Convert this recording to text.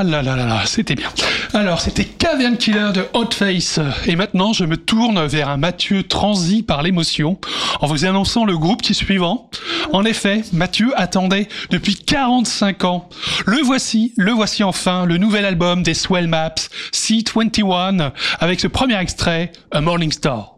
Ah là là là là, c'était bien. Alors, c'était Cavern Killer de Hotface. Et maintenant, je me tourne vers un Mathieu transi par l'émotion en vous annonçant le groupe qui est suivant. En effet, Mathieu attendait depuis 45 ans. Le voici enfin, le nouvel album des Swell Maps, C21, avec ce premier extrait, A Morning Star.